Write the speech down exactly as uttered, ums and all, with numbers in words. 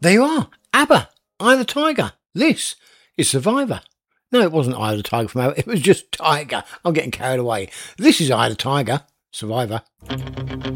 There you are. ABBA, Eye of the Tiger. This is Survivor. No, it wasn't Eye of the Tiger from ABBA. It was just Tiger. I'm getting carried away. This is Eye of the Tiger, Survivor.